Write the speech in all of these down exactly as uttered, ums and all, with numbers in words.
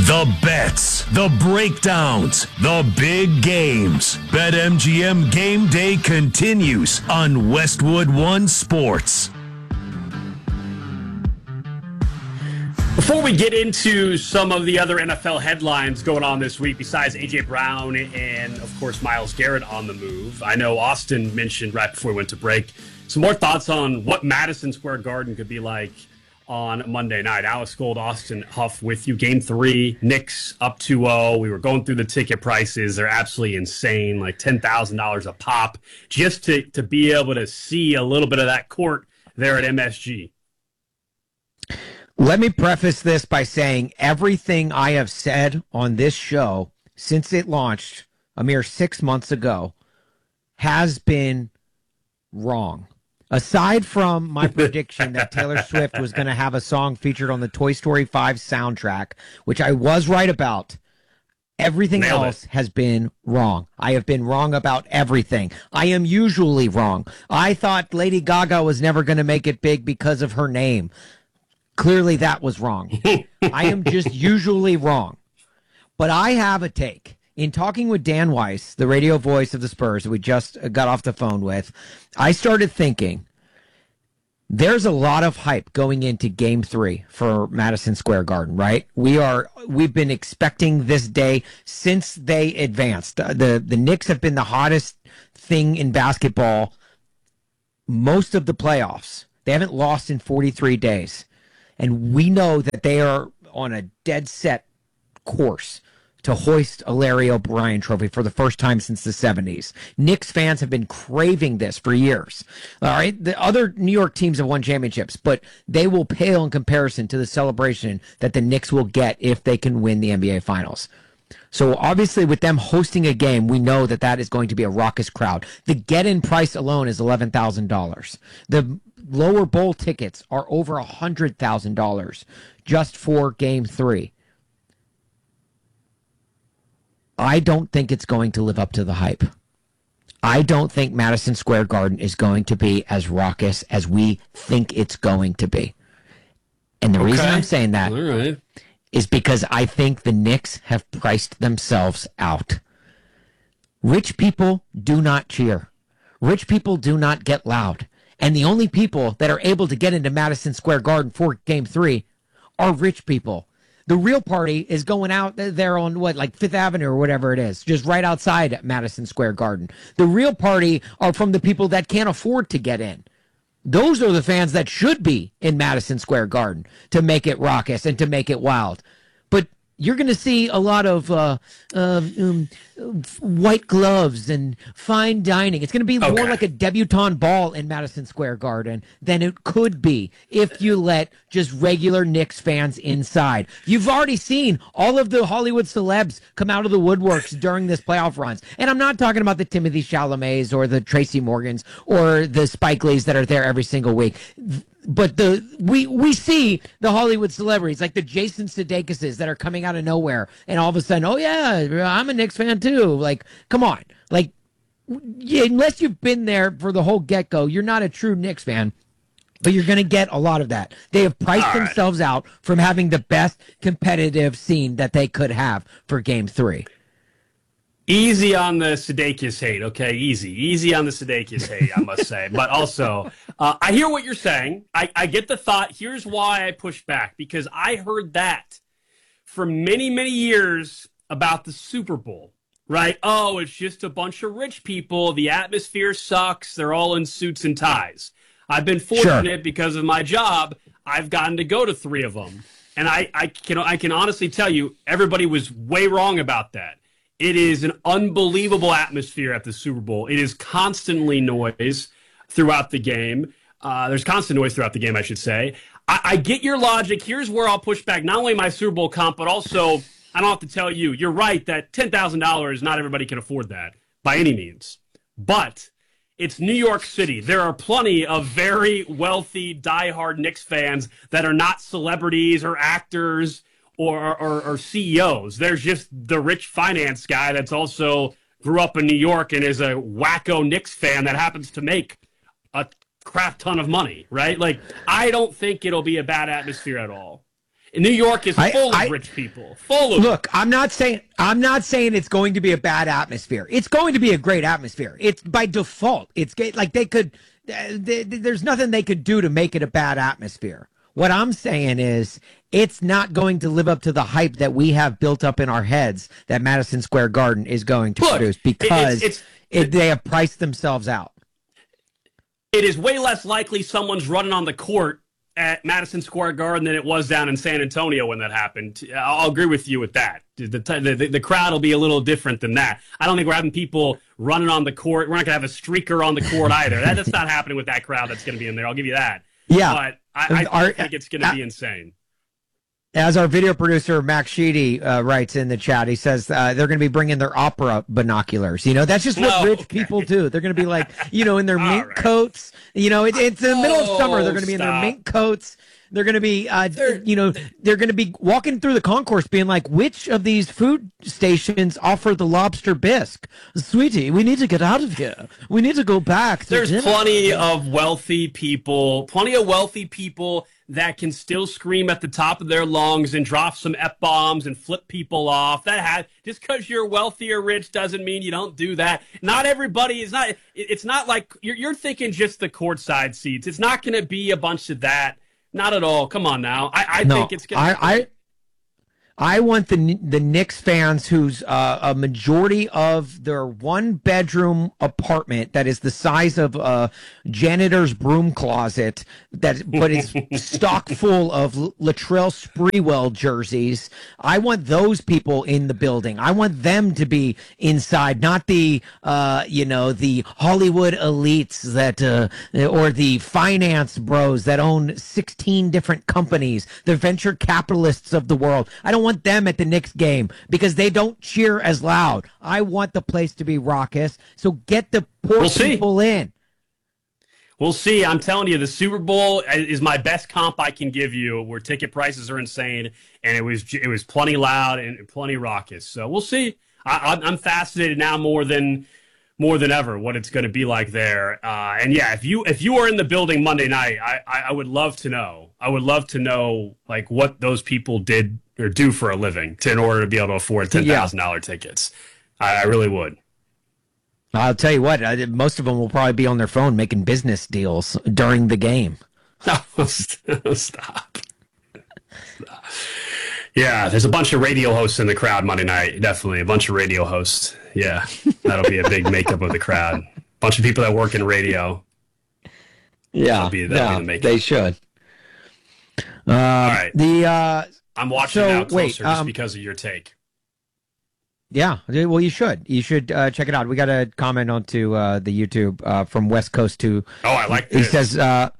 The bets, the breakdowns, the big games. BetMGM Game Day continues on Westwood One Sports. Before we get into some of the other N F L headlines going on this week, besides A J. Brown and, of course, Myles Garrett on the move, I know Austin mentioned right before we went to break some more thoughts on what Madison Square Garden could be like on Monday night. Alex Gold, Austin Huff with you. Game three, Knicks up two oh. We were going through the ticket prices. They're absolutely insane, like ten thousand dollars a pop, just to, to be able to see a little bit of that court there at M S G. Let me preface this by saying everything I have said on this show since it launched a mere six months ago has been wrong. Aside from my prediction that Taylor Swift was going to have a song featured on the Toy Story five soundtrack, which I was right about, everything Nailed else it. has been wrong. I have been wrong about everything. I am usually wrong. I thought Lady Gaga was never going to make it big because of her name. Clearly that was wrong. I am just usually wrong. But I have a take. In talking with Dan Weiss, the radio voice of the Spurs that we just got off the phone with, I started thinking there's a lot of hype going into game three for Madison Square Garden, right? We are, we've been expecting this day since they advanced. The, the Knicks have been the hottest thing in basketball most of the playoffs. They haven't lost in forty-three days. And we know that they are on a dead set course to hoist a Larry O'Brien trophy for the first time since the seventies. Knicks fans have been craving this for years. All right, the other New York teams have won championships, but they will pale in comparison to the celebration that the Knicks will get if they can win the N B A Finals. So obviously with them hosting a game, we know that that is going to be a raucous crowd. The get-in price alone is eleven thousand dollars. The lower bowl tickets are over one hundred thousand dollars just for game three. I don't think it's going to live up to the hype. I don't think Madison Square Garden is going to be as raucous as we think it's going to be. And the Okay. reason I'm saying that All right. is because I think the Knicks have priced themselves out. Rich people do not cheer. Rich people do not get loud. And the only people that are able to get into Madison Square Garden for game three are rich people. The real party is going out there on what, like Fifth Avenue or whatever it is, just right outside Madison Square Garden. The real party are from the people that can't afford to get in. Those are the fans that should be in Madison Square Garden to make it raucous and to make it wild. But you're going to see a lot of uh, uh, um, white gloves and fine dining. It's going to be Okay. more like a debutante ball in Madison Square Garden than it could be if you let just regular Knicks fans inside. You've already seen all of the Hollywood celebs come out of the woodworks during this playoff runs. And I'm not talking about the Timothy Chalamets or the Tracy Morgans or the Spike Lees that are there every single week. But the we we see the Hollywood celebrities like the Jason Sudeikis that are coming out of nowhere, and all of a sudden, oh yeah, I'm a Knicks fan too. Like, come on, like yeah, unless you've been there for the whole get go, you're not a true Knicks fan. But you're going to get a lot of that. They have priced All right. themselves out from having the best competitive scene that they could have for Game Three. Easy on the Sudeikis hate, okay? Easy. Easy on the Sudeikis hate, I must say. But also, uh, I hear what you're saying. I, I get the thought. Here's why I push back. Because I heard that for many, many years about the Super Bowl, right? Oh, it's just a bunch of rich people. The atmosphere sucks. They're all in suits and ties. I've been fortunate Sure. because of my job. I've gotten to go to three of them. And I, I, can, I can honestly tell you, everybody was way wrong about that. It is an unbelievable atmosphere at the Super Bowl. It is constantly noise throughout the game. Uh, there's constant noise throughout the game, I should say. I, I get your logic. Here's where I'll push back. Not only my Super Bowl comp, but also, I don't have to tell you, you're right that ten thousand dollars, not everybody can afford that by any means. But it's New York City. There are plenty of very wealthy, diehard Knicks fans that are not celebrities or actors Or, or, or C E Os. There's just the rich finance guy that's also grew up in New York and is a wacko Knicks fan that happens to make a crap ton of money, right? Like, I don't think it'll be a bad atmosphere at all. New York is I- full I- of rich people. Full of Look, I'm not saying I'm not saying it's going to be a bad atmosphere. It's going to be a great atmosphere. It's by default. It's ga- like they could. Uh, th- th- there's nothing they could do to make it a bad atmosphere. What I'm saying is it's not going to live up to the hype that we have built up in our heads that Madison Square Garden is going to Look, produce it- because it's- it's- it, they have priced themselves out. It is way less likely someone's running on the court at Madison Square Garden than it was down in San Antonio when that happened. I'll agree with you with that. The, the, the, the crowd will be a little different than that. I don't think we're having people running on the court. We're not going to have a streaker on the court either. That, that's not happening with that crowd that's going to be in there. I'll give you that. Yeah. But I, I Our- think it's going to be insane. As our video producer Max Sheedy uh, writes in the chat, he says uh, they're going to be bringing their opera binoculars. You know, that's just what No, rich okay. people do. They're going to be like, you know, in their All mink right. coats. You know, it, it's in the middle of summer. They're going to be in their stop. mink coats. They're going to be, uh, you know, they're going to be walking through the concourse being like, which of these food stations offer the lobster bisque? Sweetie, we need to get out of here. We need to go back. To There's dinner. plenty of wealthy people, plenty of wealthy people that can still scream at the top of their lungs and drop some F-bombs and flip people off. That has, just because you're wealthy or rich doesn't mean you don't do that. Not everybody is not, it- it's not like, you're, you're thinking just the courtside seats. It's not going to be a bunch of that. Not at all. Come on now. I, I No, think it's going I, to I, I want the the Knicks fans whose uh, a majority of their one bedroom apartment that is the size of a janitor's broom closet that but it's stock full of L- Latrell Sprewell jerseys. I want those people in the building. I want them to be inside, not the uh, you know the Hollywood elites that uh, or the finance bros that own sixteen different companies, the venture capitalists of the world. I don't want them at the Knicks game because they don't cheer as loud. I want the place to be raucous. So get the poor We'll see. people in. We'll see. I'm telling you, the Super Bowl is my best comp I can give you, where ticket prices are insane, and it was it was plenty loud and plenty raucous. So we'll see. I, I'm fascinated now more than more than ever what it's going to be like there. Uh, and yeah, if you if you are in the building Monday night, I, I I would love to know. I would love to know like what those people did or do for a living to in order to be able to afford ten thousand dollar tickets. I, I really would. I'll tell you what, uh, most of them will probably be on their phone making business deals during the game. Stop. Stop. Yeah, there's a bunch of radio hosts in the crowd Monday night. Definitely a bunch of radio hosts. Yeah, that'll be a big makeup of the crowd. Bunch of people that work in radio. Yeah, That'll be- that'll be yeah, the makeup. they should. Uh, All right. The uh, I'm watching So, now wait, closer just um, because of your take. yeah, well, you should. You should uh, check it out. We got a comment onto uh, the YouTube uh, from West Coast to. Oh, I like He this. says. Uh,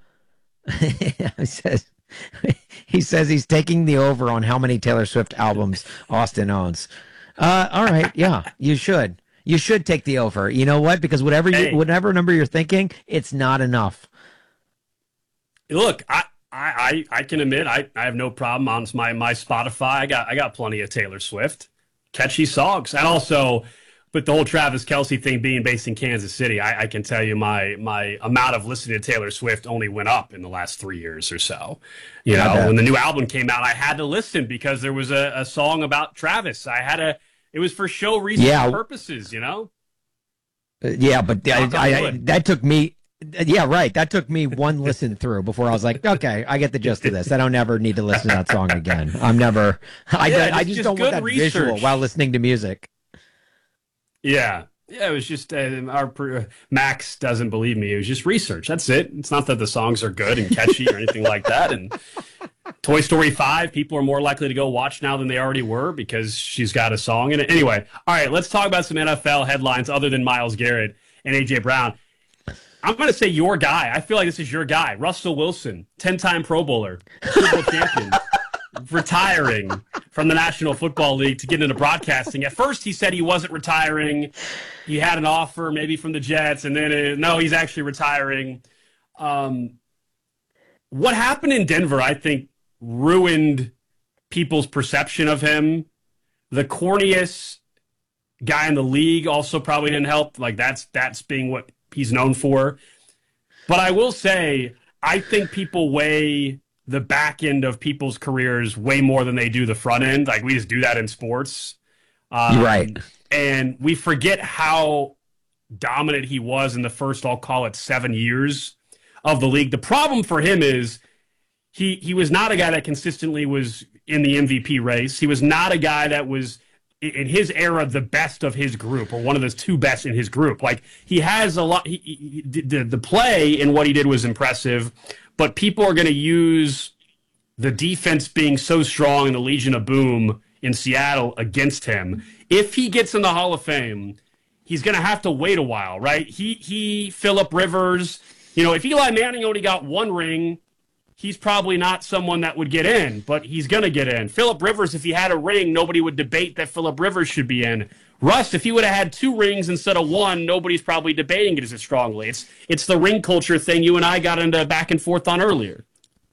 he says. He says he's taking the over on how many Taylor Swift albums Austin owns. Uh, all right, yeah, you should. You should take the over. You know what? Because whatever Hey. you, whatever number you're thinking, it's not enough. Look, I, I, I I can admit I, I have no problem on my, my Spotify. I got I got plenty of Taylor Swift, catchy songs, and also, but the whole Travis Kelce thing being based in Kansas City, I, I can tell you my my amount of listening to Taylor Swift only went up in the last three years or so. You know, I bet. when the new album came out, I had to listen because there was a, a song about Travis. I had a it was for show research Yeah. purposes. You know. Uh, yeah, but I, Knock on I, I, wood. that took me. Yeah, right. That took me one listen through before I was like, okay, I get the gist of this. I don't ever need to listen to that song again. I'm never. I, Yeah, I just- just just don't want good that visual research. while listening to music. Yeah. Yeah, it was just uh, our pr- Max doesn't believe me. It was just research. That's it. It's not that the songs are good and catchy or anything like that. And Toy Story five, people are more likely to go watch now than they already were because she's got a song in it. Anyway, all right, let's talk about some N F L headlines other than Myles Garrett and A J Brown. I'm going to say your guy. I feel like this is your guy. Russell Wilson, ten-time Pro Bowler, Super Bowl champion, retiring from the National Football League to get into broadcasting. At first, he said he wasn't retiring. He had an offer maybe from the Jets, and then, uh, no, he's actually retiring. Um, what happened in Denver, I think, ruined people's perception of him. The corniest guy in the league also probably didn't help. Like, that's that's being what he's known for. But I will say, I think people weigh the back end of people's careers way more than they do the front end. Like, we just do that in sports. Um, right. And we forget how dominant he was in the first, I'll call it seven years of the league. The problem for him is he he was not a guy that consistently was in the M V P race. He was not a guy that was, in his era, the best of his group, or one of the two best in his group. Like, he has a lot, he, he, the, the play and what he did was impressive, but people are going to use the defense being so strong in the Legion of Boom in Seattle against him. If he gets in the Hall of Fame, he's going to have to wait a while, right? He, he, Phillip Rivers, you know, if Eli Manning only got one ring, he's probably not someone that would get in, but he's going to get in. Phillip Rivers, if he had a ring, nobody would debate that Phillip Rivers should be in. Russ, if he would have had two rings instead of one, nobody's probably debating it as strongly. It's it's the ring culture thing you and I got into back and forth on earlier.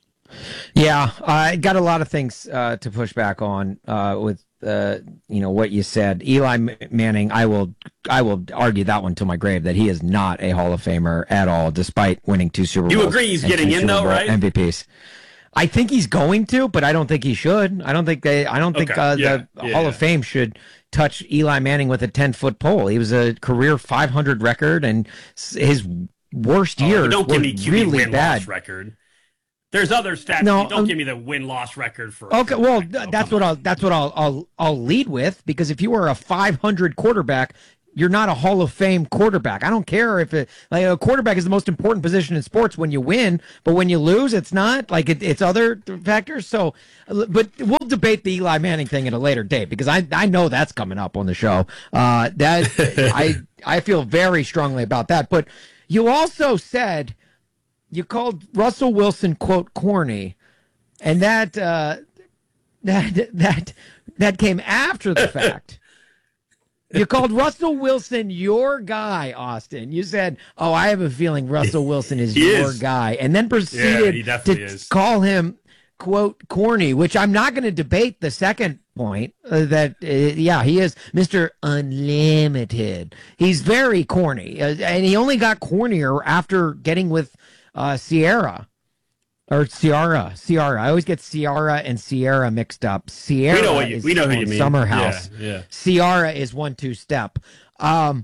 Yeah, I got a lot of things uh, to push back on uh, with uh, you know what you said. Eli Manning, I will I will argue that one till my grave that he is not a Hall of Famer at all, despite winning two Super Bowls. You agree he's getting in though, right? M V Ps. I think he's going to, but I don't think he should. I don't think they. I don't think okay. uh, yeah. the yeah, Hall yeah. of Fame should touch Eli Manning with a ten-foot pole. He was a career five hundred record, and his worst Oh, years don't were give me Q B really win-loss bad. record. There's other stats. No, don't um, give me the win-loss record for. Okay, for well, Flacco. th- that's Come what on. I'll that's what I'll I'll I'll lead with, because if you were a five hundred quarterback, you're not a Hall of Fame quarterback. I don't care if it, like, a quarterback is the most important position in sports when you win, but when you lose, it's not. Like, it, it's other factors. So, but we'll debate the Eli Manning thing at a later date, because I I know that's coming up on the show. Uh, that I I feel very strongly about that. But you also said you called Russell Wilson, quote, corny, and that uh, that that that came after the fact. You called Russell Wilson your guy, Austin. You said, "Oh, I have a feeling Russell Wilson is He your is. guy," and then proceeded he definitely to is. call him, quote, corny, which I'm not going to debate the second point, uh, that, uh, yeah, he is Mister Unlimited. He's very corny, uh, and he only got cornier after getting with uh, Sierra. Or Ciara, Ciara. I always get Ciara and Sierra mixed up. Sierra We know what you- is we know who on you mean. Summer House. Yeah, yeah. Ciara is one two step. Um,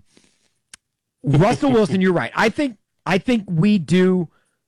Russell Wilson, you're right. I think I think we do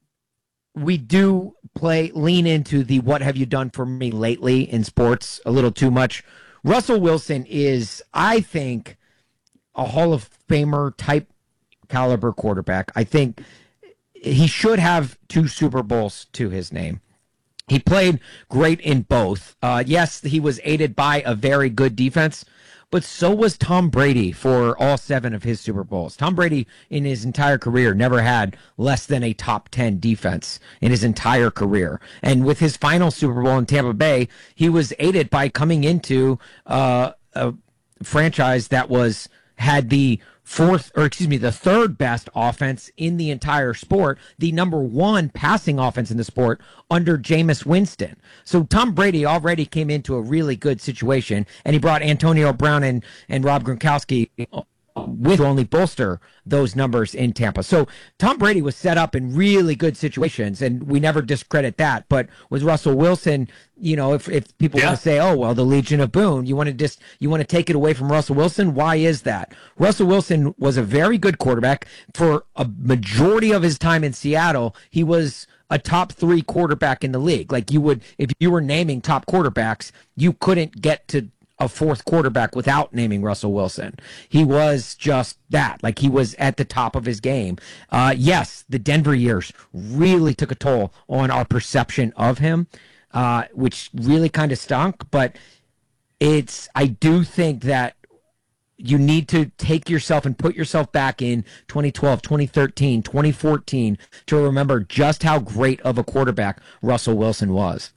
we do play lean into the what have you done for me lately in sports a little too much. Russell Wilson is, I think, a Hall of Famer type caliber quarterback. I think he should have two Super Bowls to his name. He played great in both. Uh, yes, he was aided by a very good defense, but so was Tom Brady for all seven of his Super Bowls. Tom Brady, in his entire career, never had less than a top ten defense in his entire career. And with his final Super Bowl in Tampa Bay, he was aided by coming into uh, a franchise that was had the fourth, or excuse me, the third best offense in the entire sport, the number one passing offense in the sport under Jameis Winston. So Tom Brady already came into a really good situation, and he brought Antonio Brown and, and Rob Gronkowski with to only bolster those numbers in Tampa. So Tom Brady was set up in really good situations, and we never discredit that. But with Russell Wilson, you know, if, if people Yeah. want to say, oh, well, the Legion of Boom, you want to just, you want to take it away from Russell Wilson. Why is that? Russell Wilson was a very good quarterback for a majority of his time in Seattle. He was a top three quarterback in the league. Like, you would, if you were naming top quarterbacks, you couldn't get to a fourth quarterback without naming Russell Wilson. He was just that. Like, he was at the top of his game. Uh, yes, the Denver years really took a toll on our perception of him, uh, which really kind of stunk. But it's, I do think that you need to take yourself and put yourself back in twenty twelve, twenty thirteen, twenty fourteen to remember just how great of a quarterback Russell Wilson was.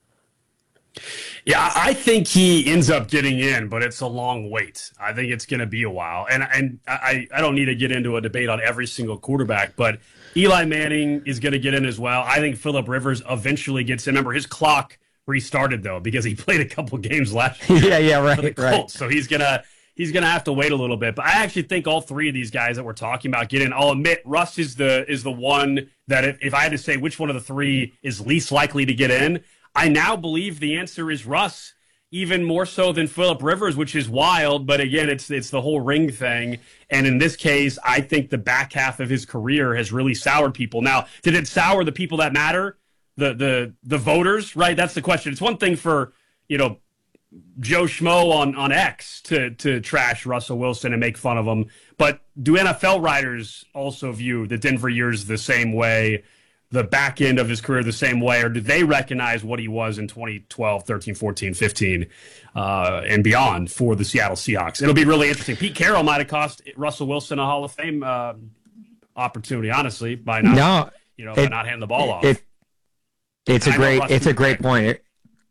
Yeah, I think he ends up getting in, but it's a long wait. I think it's going to be a while. And and I, I don't need to get into a debate on every single quarterback, but Eli Manning is going to get in as well. I think Phillip Rivers eventually gets in. Remember, his clock restarted, though, because he played a couple games last year yeah, yeah, for the right, right. Colts. So he's going to he's going to have to wait a little bit. But I actually think all three of these guys that we're talking about get in. I'll admit Russ is the is the one that if, if I had to say which one of the three is least likely to get in, I now believe the answer is Russ, even more so than Phillip Rivers, which is wild. But again, it's it's the whole ring thing. And in this case, I think the back half of his career has really soured people. Now, did it sour the people that matter? The the the voters, right? That's the question. It's one thing for, you know, Joe Schmo on, on X to to trash Russell Wilson and make fun of him. But do N F L writers also view the Denver years the same way, the back end of his career the same way, or do they recognize what he was in twenty twelve, thirteen, fourteen, fifteen, uh, and beyond for the Seattle Seahawks? It'll be really interesting. Pete Carroll might have cost Russell Wilson a Hall of Fame uh, opportunity, honestly, by not, no, you know, by it, not handing the ball off. It, It's a great, it's a great point. It,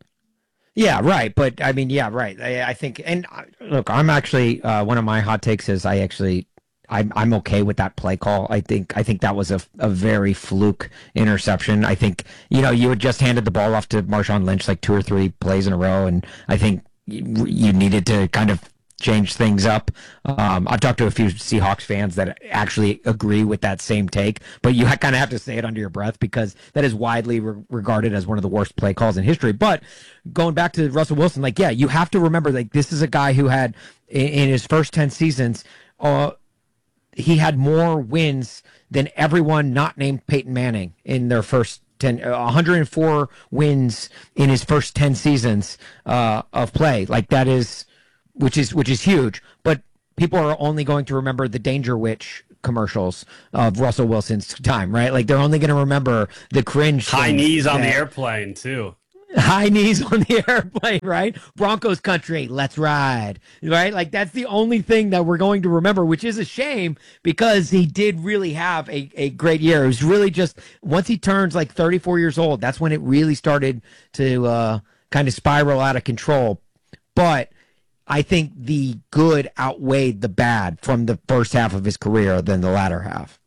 yeah, right. But I mean, yeah, right. I, I think, and look, I'm actually uh, one of my hot takes is I actually, I'm I'm okay with that play call. I think I think that was a, a very fluke interception. I think you know you had just handed the ball off to Marshawn Lynch like two or three plays in a row, and I think you, you needed to kind of change things up. Um, I've talked to a few Seahawks fans that actually agree with that same take, but you kind of have to say it under your breath because that is widely re- regarded as one of the worst play calls in history. But going back to Russell Wilson, like, yeah, you have to remember, like, this is a guy who had in, in his first ten seasons, uh, he had more wins than everyone not named Peyton Manning in their first ten, uh, one hundred four wins in his first ten seasons uh, of play. Like that is, which is which is huge. But people are only going to remember the Danger Witch commercials of Russell Wilson's time, right? Like they're only going to remember the cringe. High knees on that, the airplane too. High knees on the airplane, right? Broncos country, let's ride, right? Like that's the only thing that we're going to remember, which is a shame because he did really have a, a great year. It was really just once he turns like thirty-four years old, that's when it really started to uh, kind of spiral out of control. But I think the good outweighed the bad from the first half of his career than the latter half.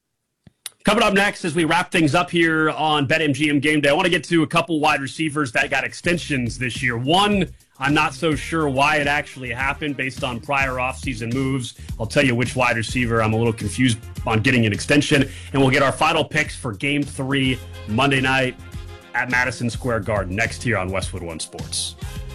Coming up next, as we wrap things up here on BetMGM Game Day, I want to get to a couple wide receivers that got extensions this year. One, I'm not so sure why it actually happened based on prior offseason moves. I'll tell you which wide receiver I'm a little confused on getting an extension. And we'll get our final picks for Game three Monday night at Madison Square Garden next here on Westwood One Sports.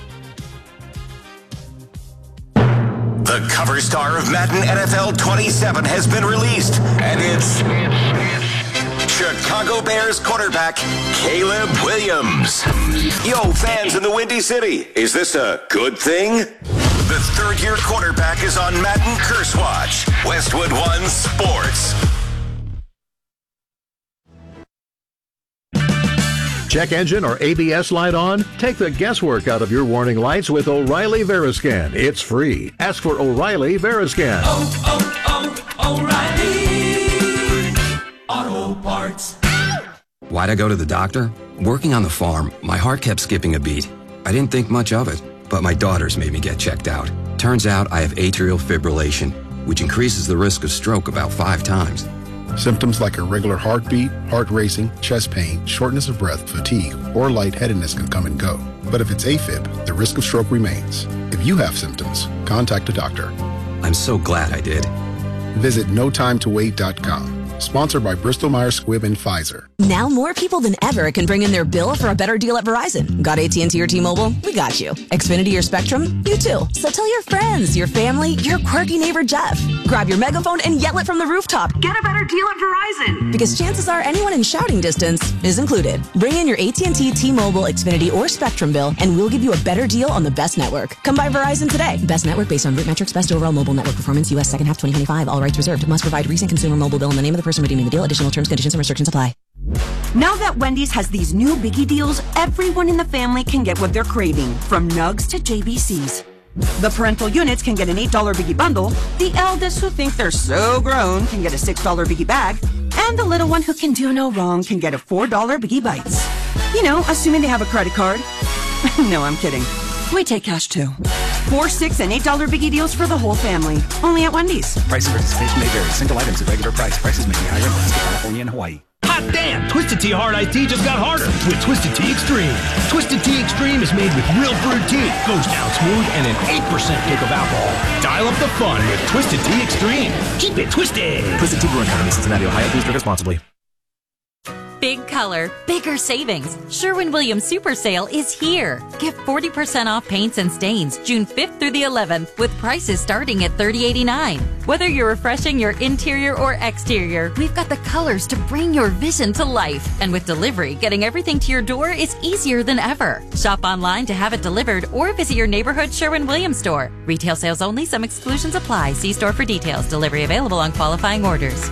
The cover star of Madden N F L twenty-seven has been released, and it's Chicago Bears quarterback Caleb Williams. Yo, fans in the Windy City, is this a good thing? The third-year quarterback is on Madden Curse Watch. Westwood One Sports. Check engine or A B S light on? Take the guesswork out of your warning lights with O'Reilly Veriscan. It's free. Ask for O'Reilly Veriscan. Oh, oh, oh, O'Reilly Auto Parts. Why'd I go to the doctor? Working on the farm, my heart kept skipping a beat. I didn't think much of it, but my daughters made me get checked out. Turns out I have atrial fibrillation, which increases the risk of stroke about five times. Symptoms like irregular heartbeat, heart racing, chest pain, shortness of breath, fatigue, or lightheadedness can come and go. But if it's AFib, the risk of stroke remains. If you have symptoms, contact a doctor. I'm so glad I did. Visit no time to wait dot com. Sponsored by Bristol Myers Squibb and Pfizer. Now more people than ever can bring in their bill for a better deal at Verizon. Got A T and T or T-Mobile? We got you. Xfinity or Spectrum? You too. So tell your friends, your family, your quirky neighbor Jeff. Grab your megaphone and yell it from the rooftop. Get a better deal at Verizon. Because chances are anyone in shouting distance is included. Bring in your A T and T, T-Mobile, Xfinity, or Spectrum bill and we'll give you a better deal on the best network. Come by Verizon today. Best network based on root metrics, best overall mobile network performance, U S second half twenty twenty-five. All rights reserved. Must provide recent consumer mobile bill in the name of the person redeeming the deal. Additional terms, conditions, and restrictions apply. Now that Wendy's has these new biggie deals, everyone in the family can get what they're craving, from nugs to J B Cs. The parental units can get an eight dollar biggie bundle, the eldest who think they're so grown can get a six dollar biggie bag, and the little one who can do no wrong can get a four dollar biggie bites. You know, assuming they have a credit card. No, I'm kidding. We take cash too. Four, six, and eight dollar biggie deals for the whole family. Only at Wendy's. Price and participation may vary. Single items at regular price. Prices may be higher in Alaska, California, and Hawaii. Hot damn! Twisted Tea Hard Iced Tea just got harder with Twisted Tea Extreme. Twisted Tea Extreme is made with real brewed tea, goes down smooth, and an eight percent kick of alcohol. Dial up the fun with Twisted Tea Extreme. Keep it twisted. Twisted Tea Brewing Company, Cincinnati, Ohio. Please drink responsibly. Big color, bigger savings. Sherwin-Williams Super Sale is here. Get forty percent off paints and stains June fifth through the eleventh with prices starting at thirty eighty-nine. Whether you're refreshing your interior or exterior, we've got the colors to bring your vision to life. And with delivery, getting everything to your door is easier than ever. Shop online to have it delivered or visit your neighborhood Sherwin-Williams store. Retail sales only. Some exclusions apply. See store for details. Delivery available on qualifying orders.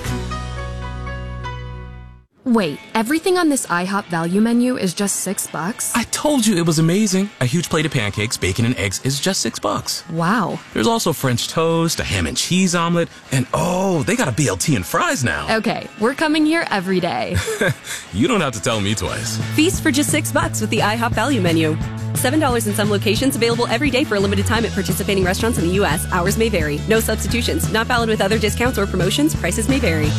Wait, everything on this IHOP value menu is just six bucks? I told you it was amazing. A huge plate of pancakes, bacon, and eggs is just six bucks. Wow. There's also French toast, a ham and cheese omelet, and oh, they got a B L T and fries now. Okay, we're coming here every day. You don't have to tell me twice. Feast for just six bucks with the IHOP value menu. seven dollars in some locations, available every day for a limited time at participating restaurants in the U S. Hours may vary. No substitutions. Not valid with other discounts or promotions. Prices may vary.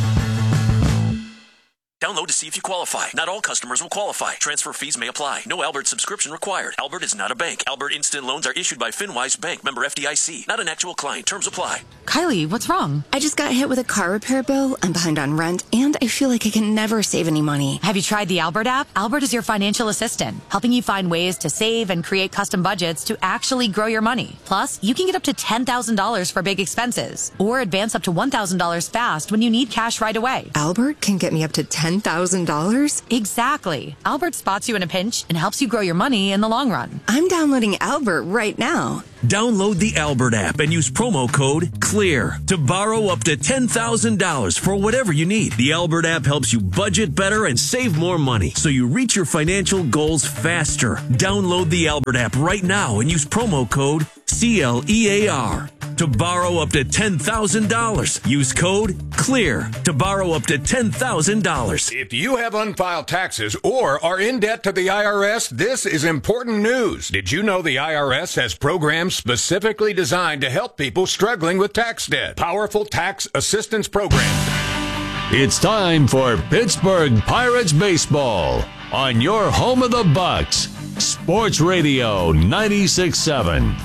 Download to see if you qualify. Not all customers will qualify. Transfer fees may apply. No Albert subscription required. Albert is not a bank. Albert Instant Loans are issued by FinWise Bank, member F D I C. Not an actual client. Terms apply. Kylie, what's wrong? I just got hit with a car repair bill. I'm behind on rent, and I feel like I can never save any money. Have you tried the Albert app? Albert is your financial assistant, helping you find ways to save and create custom budgets to actually grow your money. Plus, you can get up to ten thousand dollars for big expenses, or advance up to one thousand dollars fast when you need cash right away. Albert can get me up to ten thousand dollars? Exactly. Albert spots you in a pinch and helps you grow your money in the long run. I'm downloading Albert right now. Download the Albert app and use promo code CLEAR to borrow up to ten thousand dollars for whatever you need. The Albert app helps you budget better and save more money so you reach your financial goals faster. Download the Albert app right now and use promo code C L E A R to borrow up to ten thousand dollars. Use code CLEAR to borrow up to ten thousand dollars. If you have unfiled taxes or are in debt to the I R S, this is important news. Did you know the I R S has programs specifically designed to help people struggling with tax debt? Powerful Tax Assistance Program. It's time for Pittsburgh Pirates baseball on your home of the Bucks, Sports Radio ninety-six point seven.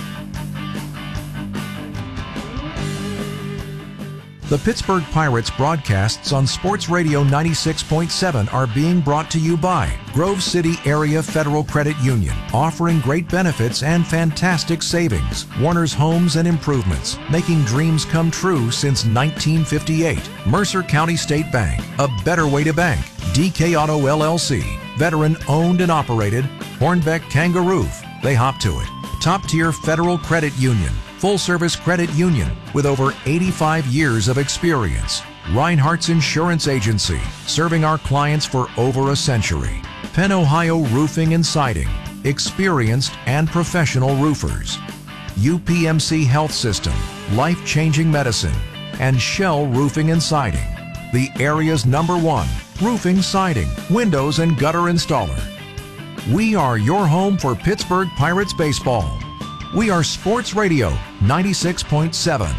The Pittsburgh Pirates broadcasts on Sports Radio ninety-six point seven are being brought to you by Grove City Area Federal Credit Union, offering great benefits and fantastic savings. Warner's Homes and Improvements, making dreams come true since nineteen fifty-eight. Mercer County State Bank, a better way to bank. D K Auto L L C, veteran owned and operated. Hornbeck Kangaroo, they hop to it. Top tier Federal Credit Union, full-service credit union with over eighty-five years of experience. Reinhardt's Insurance Agency, serving our clients for over a century. Penn Ohio Roofing and Siding, experienced and professional roofers. U P M C Health System, life-changing medicine. And Shell Roofing and Siding, the area's number one roofing, siding, windows, and gutter installer. We are your home for Pittsburgh Pirates baseball. We are Sports Radio ninety-six point seven.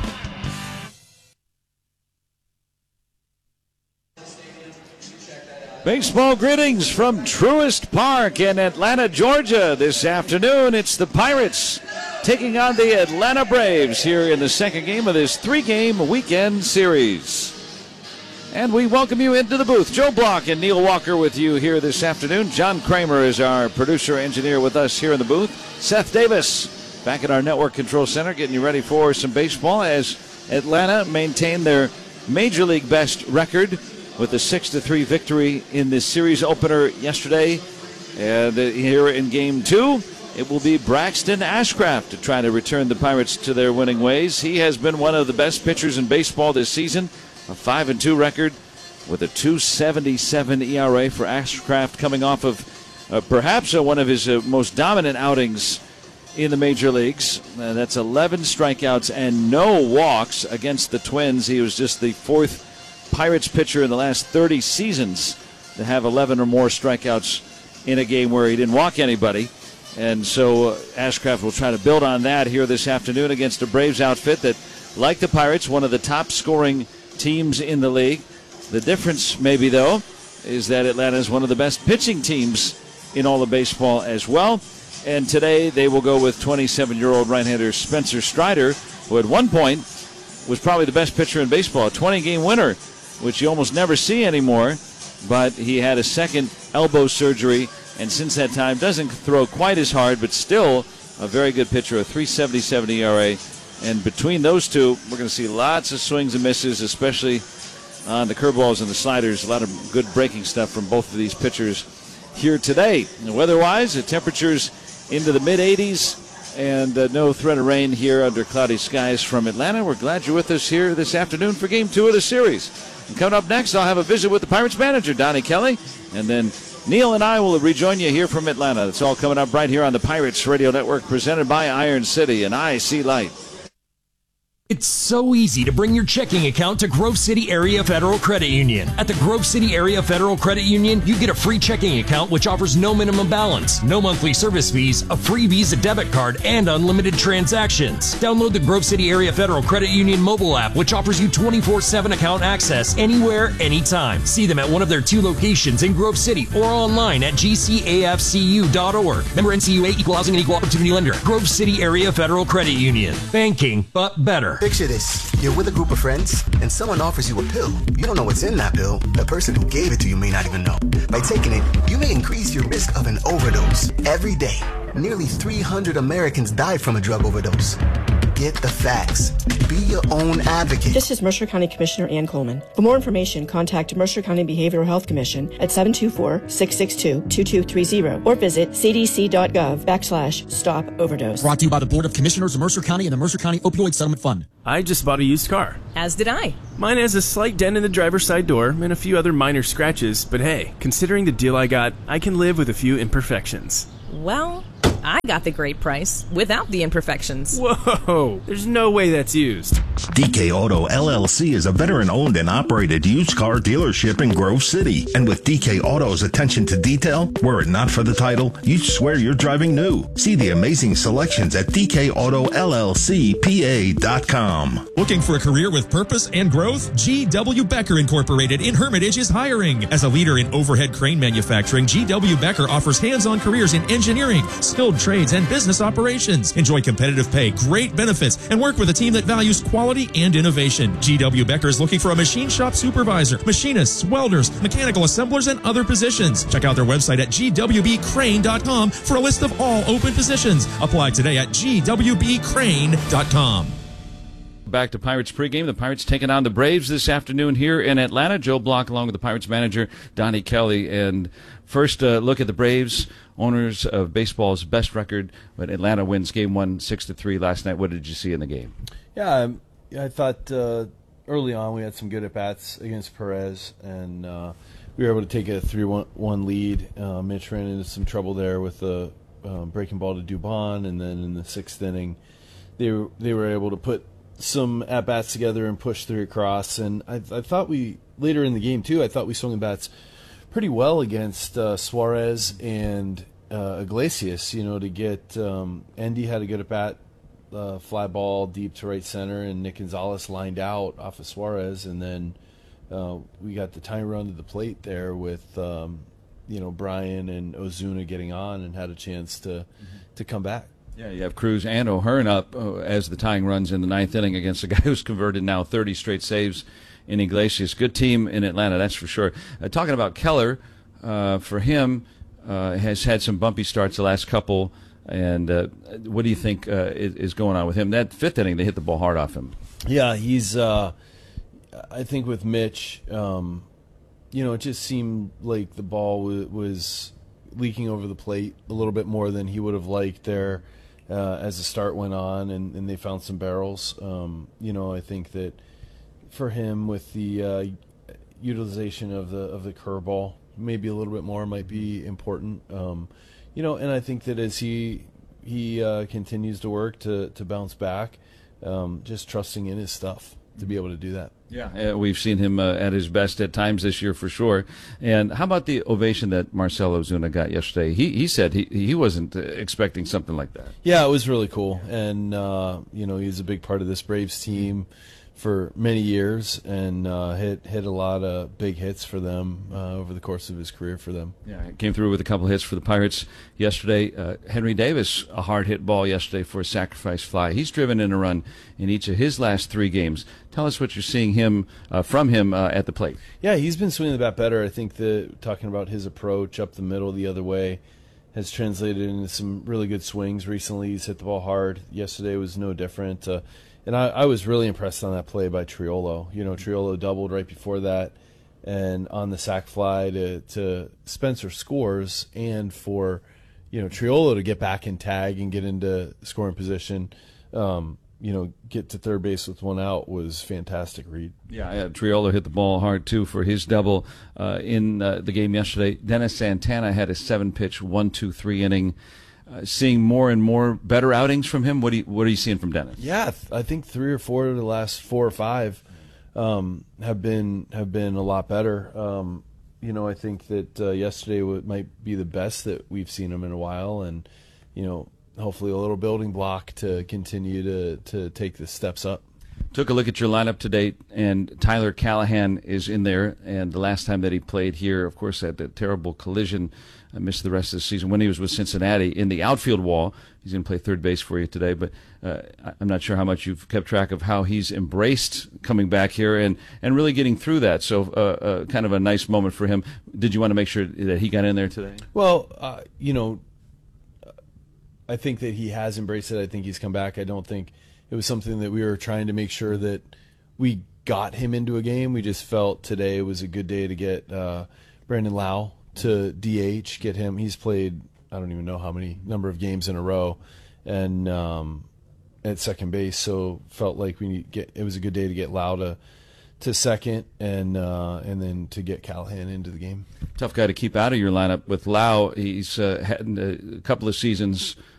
Baseball greetings from Truist Park in Atlanta, Georgia. This afternoon, it's the Pirates taking on the Atlanta Braves here in the second game of this three-game weekend series. And we welcome you into the booth. Joe Block and Neil Walker with you here this afternoon. John Kramer is our producer-engineer with us here in the booth. Seth Davis back at our Network Control Center getting you ready for some baseball as Atlanta maintained their Major League best record with a six to three victory in this series opener yesterday. And here in game two, it will be Braxton Ashcraft to try to return the Pirates to their winning ways. He has been one of the best pitchers in baseball this season. A five and two record with a two seventy-seven E R A for Ashcraft, coming off of uh, perhaps uh, one of his uh, most dominant outings in the major leagues. Uh, that's eleven strikeouts and no walks against the Twins. He was just the fourth Pirates pitcher in the last thirty seasons to have eleven or more strikeouts in a game where he didn't walk anybody. And so uh, Ashcraft will try to build on that here this afternoon against a Braves outfit that, like the Pirates, one of the top scoring teams in the league. The difference, maybe, though, is that Atlanta is one of the best pitching teams in all of baseball as well. And today they will go with twenty-seven-year-old right-hander Spencer Strider, who at one point was probably the best pitcher in baseball, a twenty-game winner, which you almost never see anymore. But he had a second elbow surgery, and since that time doesn't throw quite as hard, but still a very good pitcher, a three seventy-seven E R A. And between those two, we're going to see lots of swings and misses, especially on the curveballs and the sliders. A lot of good breaking stuff from both of these pitchers here today. And weather-wise, the temperatures into the mid eighties and uh, no threat of rain here under cloudy skies from Atlanta. We're glad you're with us here this afternoon for Game two of the series. And coming up next, I'll have a visit with the Pirates manager, Donnie Kelly, and then Neil and I will rejoin you here from Atlanta. That's all coming up right here on the Pirates Radio Network, presented by Iron City and I See Light. It's so easy to bring your checking account to Grove City Area Federal Credit Union. At the Grove City Area Federal Credit Union, you get a free checking account which offers no minimum balance, no monthly service fees, a free Visa debit card, and unlimited transactions. Download the Grove City Area Federal Credit Union mobile app, which offers you twenty-four seven account access anywhere, anytime. See them at one of their two locations in Grove City or online at g c a f c u dot org. Member N C U A, Equal Housing and Equal Opportunity Lender. Grove City Area Federal Credit Union. Banking, but better. Picture this. You're with a group of friends, and someone offers you a pill. You don't know what's in that pill. The person who gave it to you may not even know. By taking it, you may increase your risk of an overdose. Every day, nearly three hundred Americans die from a drug overdose. Get the facts. Be your own advocate. This is Mercer County Commissioner Ann Coleman. For more information, contact Mercer County Behavioral Health Commission at seven two four, six six two, two two three zero or visit c d c dot gov backslash stop overdose. Brought to you by the Board of Commissioners of Mercer County and the Mercer County Opioid Settlement Fund. I just bought a used car. As did I. Mine has a slight dent in the driver's side door and a few other minor scratches, but hey, considering the deal I got, I can live with a few imperfections. Well, I got the great price without the imperfections. Whoa, there's no way that's used. D K Auto L L C is a veteran-owned and operated used car dealership in Grove City. And with D K Auto's attention to detail, were it not for the title, you'd swear you're driving new. See the amazing selections at d k auto l l c p a dot com. Looking for a career with purpose and growth? G W. Becker Incorporated in Hermitage is hiring. As a leader in overhead crane manufacturing, G W. Becker offers hands-on careers in engineering, skilled trades, and business operations. Enjoy competitive pay, great benefits, and work with a team that values quality and innovation. G W. Becker is looking for a machine shop supervisor, machinists, welders, mechanical assemblers, and other positions. Check out their website at g w b crane dot com for a list of all open positions. Apply today at g w b crane dot com. Back to Pirates pregame. The Pirates taking on the Braves this afternoon here in Atlanta. Joe Block along with the Pirates manager, Donnie Kelly. And first uh, look at the Braves, owners of baseball's best record. But Atlanta wins game one, six to three last night. What did you see in the game? Yeah, I, I thought uh, early on we had some good at-bats against Perez, and uh, we were able to take a three one lead. Uh, Mitch ran into some trouble there with the uh, breaking ball to Dubon, and then in the sixth inning, they were, they were able to put some at-bats together and push through across. And I, I thought we, later in the game too, I thought we swung the bats pretty well against uh, Suarez and uh, Iglesias, you know, to get um, Endy had a good at-bat, uh, fly ball deep to right center, and Nick Gonzalez lined out off of Suarez, and then uh, we got the tying run to the plate there with, um, you know, Brian and Ozuna getting on and had a chance to mm-hmm. to come back. Yeah, you have Cruz and O'Hearn up uh, as the tying runs in the ninth inning against a guy who's converted now thirty straight saves in Iglesias. Good team in Atlanta, that's for sure. Uh, talking about Keller, uh, for him, uh, has had some bumpy starts the last couple. And uh, what do you think uh, is, is going on with him? That fifth inning, they hit the ball hard off him. Yeah, he's, uh, I think with Mitch, um, you know, it just seemed like the ball w- was leaking over the plate a little bit more than he would have liked there. Uh, as the start went on, and, and they found some barrels. Um, you know, I think that for him, with the uh, utilization of the of the curveball, maybe a little bit more might be important. Um, you know, and I think that as he he uh, continues to work to to bounce back, um, just trusting in his stuff to be able to do that. Yeah, uh, we've seen him uh, at his best at times this year for sure. And how about the ovation that Marcell Ozuna got yesterday? He he said he he wasn't uh, expecting something like that. Yeah, it was really cool, and uh, you know, he's a big part of this Braves team for many years and uh, hit hit a lot of big hits for them uh, over the course of his career for them. Yeah, came through with a couple of hits for the Pirates yesterday. Uh, Henry Davis, a hard hit ball yesterday for a sacrifice fly. He's driven in a run in each of his last three games. Tell us what you're seeing him uh, from him uh, at the plate. Yeah, he's been swinging the bat better. I think that talking about his approach up the middle the other way has translated into some really good swings recently. He's hit the ball hard. Yesterday was no different. Uh, And I, I was really impressed on that play by Triolo. You know, Triolo doubled right before that, and on the sac fly to, to Spencer scores, and for, you know, Triolo to get back in tag and get into scoring position, um, you know, get to third base with one out was fantastic read. Yeah, yeah, Triolo hit the ball hard, too, for his double uh, in uh, the game yesterday. Dennis Santana had a seven-pitch, one two three inning. Uh, seeing more and more better outings from him. What do you, what are you seeing from Dennis? Yeah, I think three or four of the last four or five um, have been have been a lot better. Um, you know, I think that uh, yesterday w- might be the best that we've seen him in a while, and you know, hopefully a little building block to continue to to take the steps up. Took a look at your lineup to date, and Tyler Callahan is in there. And the last time that he played here, of course, had that terrible collision, I missed the rest of the season when he was with Cincinnati in the outfield wall. He's going to play third base for you today, but uh, I'm not sure how much you've kept track of how he's embraced coming back here and, and really getting through that. So uh, uh, kind of a nice moment for him. Did you want to make sure that he got in there today? Well, uh, you know, I think that he has embraced it. I think he's come back. I don't think it was something that we were trying to make sure that we got him into a game. We just felt today was a good day to get uh, Brandon Lau to D H, get him. He's played, I don't even know how many number of games in a row, and um, at second base. So felt like we need get. It was a good day to get Lau to to second, and uh, and then to get Callahan into the game. Tough guy to keep out of your lineup with Lau. He's uh, had a couple of seasons